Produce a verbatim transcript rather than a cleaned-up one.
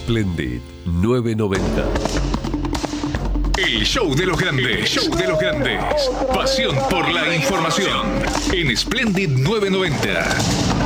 Splendid novecientos noventa. El show de los grandes. El show de los grandes. Pasión por la información. En Splendid novecientos noventa.